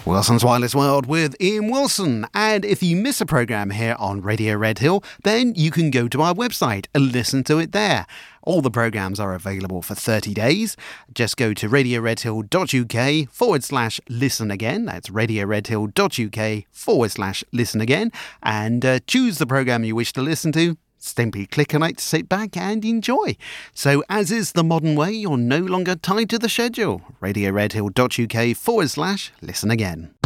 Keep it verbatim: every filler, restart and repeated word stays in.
Wilson's Wireless World with Ian Wilson. And if you miss a programme here on Radio Red Hill, then you can go to our website and listen to it there. All the programmes are available for thirty days. Just go to radioredhill.uk forward slash listen again. That's radioredhill.uk forward slash listen again. And uh, choose the programme you wish to listen to. Simply click on it to sit back and enjoy. So as is the modern way, you're no longer tied to the schedule. radioredhill.uk forward slash listen again.